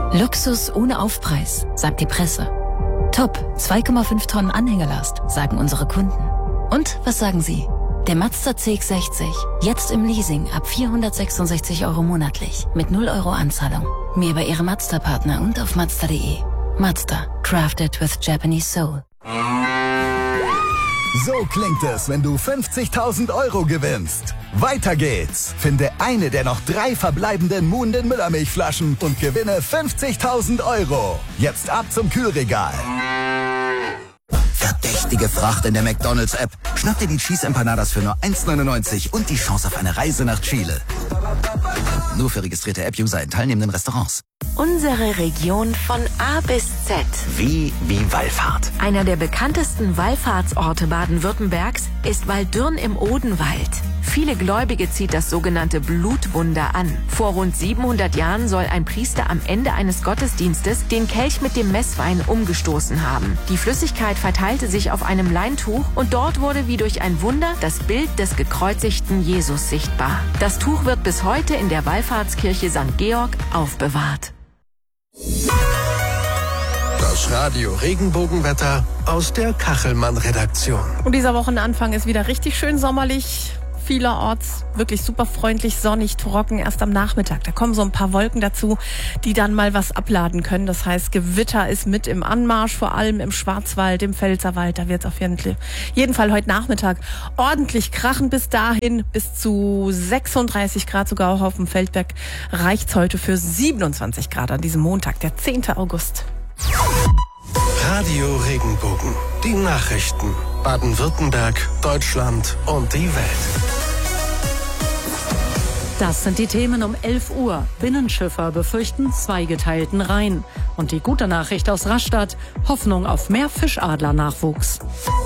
Luxus ohne Aufpreis, sagt die Presse. Top, 2,5 Tonnen Anhängerlast, sagen unsere Kunden. Und was sagen Sie? Der Mazda CX-60, jetzt im Leasing ab 466 € monatlich, mit 0 € Anzahlung. Mehr bei Ihrem Mazda-Partner und auf Mazda.de. Mazda, crafted with Japanese soul. So klingt es, wenn du 50.000 € gewinnst. Weiter geht's. Finde eine der noch 3 verbleibenden Muhnden Müllermilchflaschen und gewinne 50.000 €. Jetzt ab zum Kühlregal. Verdächtige Fracht in der McDonald's-App. Schnapp dir die Cheese Empanadas für nur 1,99 und die Chance auf eine Reise nach Chile. Nur für registrierte App-User in teilnehmenden Restaurants. Unsere Region von A bis Z. Wie Wallfahrt. Einer der bekanntesten Wallfahrtsorte Baden-Württembergs ist Waldürn im Odenwald. Viele Gläubige zieht das sogenannte Blutwunder an. Vor rund 700 Jahren soll ein Priester am Ende eines Gottesdienstes den Kelch mit dem Messwein umgestoßen haben. Die Flüssigkeit verteilte sich auf einem Leintuch und dort wurde wie durch ein Wunder das Bild des gekreuzigten Jesus sichtbar. Das Tuch wird bis heute in der Wallfahrtskirche St. Georg aufbewahrt. Das Radio Regenbogenwetter aus der Kachelmann-Redaktion. Und dieser Wochenanfang ist wieder richtig schön sommerlich. Vielerorts wirklich super freundlich, sonnig, trocken, erst am Nachmittag. Da kommen so ein paar Wolken dazu, die dann mal was abladen können. Das heißt, Gewitter ist mit im Anmarsch, vor allem im Schwarzwald, im Pfälzerwald. Da wird es auf jeden Fall heute Nachmittag ordentlich krachen. Bis dahin bis zu 36 Grad, sogar auch auf dem Feldberg reicht es heute für 27 Grad an diesem Montag, der 10. August. Radio Regenbogen. Die Nachrichten. Baden-Württemberg, Deutschland und die Welt. Das sind die Themen um 11 Uhr. Binnenschiffer befürchten zweigeteilten Rhein. Und die gute Nachricht aus Rastatt: Hoffnung auf mehr Fischadler-Nachwuchs.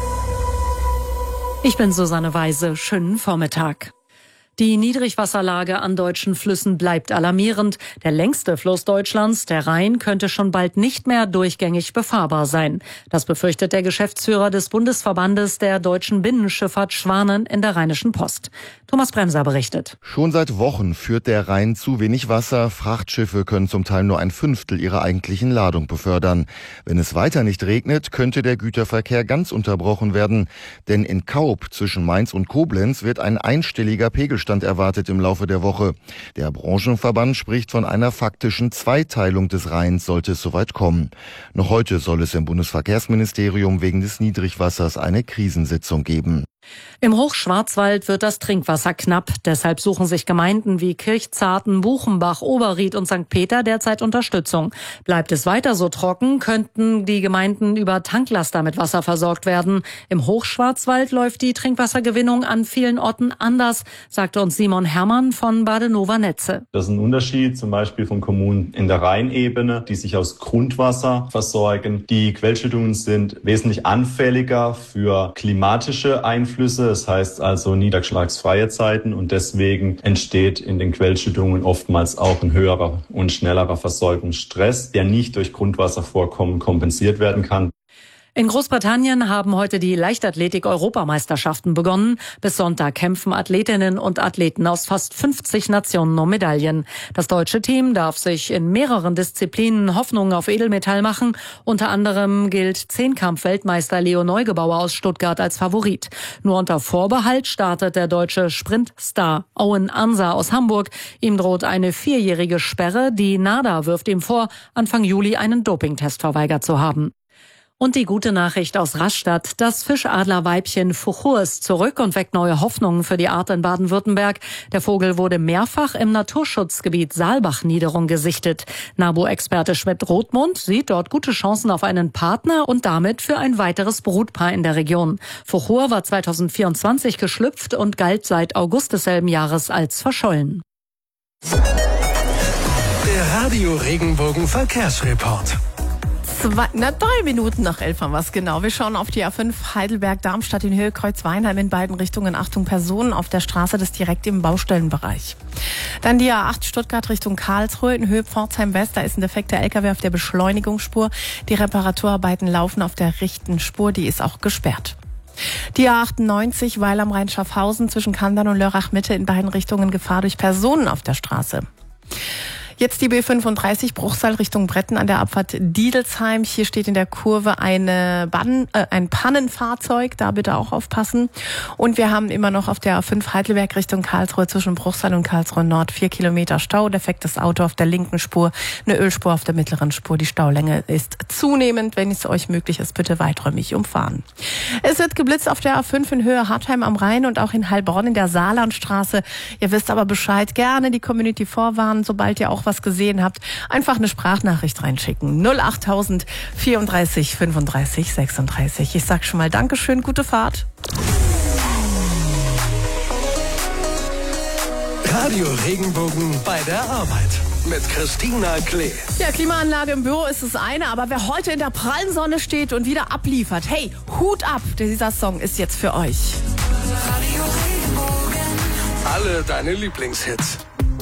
Ich bin Susanne Weise. Schönen Vormittag. Die Niedrigwasserlage an deutschen Flüssen bleibt alarmierend. Der längste Fluss Deutschlands, der Rhein, könnte schon bald nicht mehr durchgängig befahrbar sein. Das befürchtet der Geschäftsführer des Bundesverbandes der deutschen Binnenschifffahrt Schwanen in der Rheinischen Post. Thomas Bremser berichtet. Schon seit Wochen führt der Rhein zu wenig Wasser. Frachtschiffe können zum Teil nur 1/5 ihrer eigentlichen Ladung befördern. Wenn es weiter nicht regnet, könnte der Güterverkehr ganz unterbrochen werden. Denn in Kaub zwischen Mainz und Koblenz wird ein einstelliger Pegelstand erwartet im Laufe der Woche. Der Branchenverband spricht von einer faktischen Zweiteilung des Rheins, sollte es soweit kommen. Noch heute soll es im Bundesverkehrsministerium wegen des Niedrigwassers eine Krisensitzung geben. Im Hochschwarzwald wird das Trinkwasser knapp. Deshalb suchen sich Gemeinden wie Kirchzarten, Buchenbach, Oberried und St. Peter derzeit Unterstützung. Bleibt es weiter so trocken, könnten die Gemeinden über Tanklaster mit Wasser versorgt werden. Im Hochschwarzwald läuft die Trinkwassergewinnung an vielen Orten anders, sagte uns Simon Herrmann von Badenova Netze. Das ist ein Unterschied zum Beispiel von Kommunen in der Rheinebene, die sich aus Grundwasser versorgen. Die Quellschüttungen sind wesentlich anfälliger für klimatische Einflüsse. Das heißt also niederschlagsfreie Zeiten, und deswegen entsteht in den Quellschüttungen oftmals auch ein höherer und schnellerer Versorgungsstress, der nicht durch Grundwasservorkommen kompensiert werden kann. In Großbritannien haben heute die Leichtathletik-Europameisterschaften begonnen. Bis Sonntag kämpfen Athletinnen und Athleten aus fast 50 Nationen um Medaillen. Das deutsche Team darf sich in mehreren Disziplinen Hoffnungen auf Edelmetall machen. Unter anderem gilt Zehnkampf-Weltmeister Leo Neugebauer aus Stuttgart als Favorit. Nur unter Vorbehalt startet der deutsche Sprintstar Owen Ansa aus Hamburg. Ihm droht eine 4-jährige Sperre. Die NADA wirft ihm vor, Anfang Juli einen Dopingtest verweigert zu haben. Und die gute Nachricht aus Rastatt: Das Fischadlerweibchen Fuchur ist zurück und weckt neue Hoffnungen für die Art in Baden-Württemberg. Der Vogel wurde mehrfach im Naturschutzgebiet Saalbach-Niederung gesichtet. NABU-Experte Schmidt-Rothmund sieht dort gute Chancen auf einen Partner und damit für ein weiteres Brutpaar in der Region. Fuchur war 2024 geschlüpft und galt seit August desselben Jahres als verschollen. Der Radio Regenbogen Verkehrsreport. 3 Minuten nach 11 haben wir es genau. Wir schauen auf die A5 Heidelberg-Darmstadt in Höhe Kreuz-Weinheim in beiden Richtungen. Achtung, Personen auf der Straße, das direkt im Baustellenbereich. Dann die A8 Stuttgart Richtung Karlsruhe in Höhe Pforzheim-West. Da ist ein defekter LKW auf der Beschleunigungsspur. Die Reparaturarbeiten laufen auf der rechten Spur. Die ist auch gesperrt. Die A98 Weil am Rhein-Schaffhausen zwischen Kandern und Lörrach-Mitte in beiden Richtungen Gefahr durch Personen auf der Straße. Jetzt die B35 Bruchsal Richtung Bretten an der Abfahrt Diedelsheim. Hier steht in der Kurve ein Pannenfahrzeug, da bitte auch aufpassen. Und wir haben immer noch auf der A5 Heidelberg Richtung Karlsruhe zwischen Bruchsal und Karlsruhe Nord 4 Kilometer Stau. Defektes Auto auf der linken Spur, eine Ölspur auf der mittleren Spur. Die Staulänge ist zunehmend. Wenn es euch möglich ist, bitte weiträumig umfahren. Es wird geblitzt auf der A5 in Höhe Hartheim am Rhein und auch in Heilbronn in der Saarlandstraße. Ihr wisst aber Bescheid, gerne die Community vorwarnen, sobald ihr auch was gesehen habt. Einfach eine Sprachnachricht reinschicken. 08000 34 35 36. Ich sag schon mal Dankeschön, gute Fahrt. Radio Regenbogen bei der Arbeit mit Christina Klee. Ja, Klimaanlage im Büro ist das eine, aber wer heute in der prallen Sonne steht und wieder abliefert, hey, Hut ab, dieser Song ist jetzt für euch. Alle deine Lieblingshits.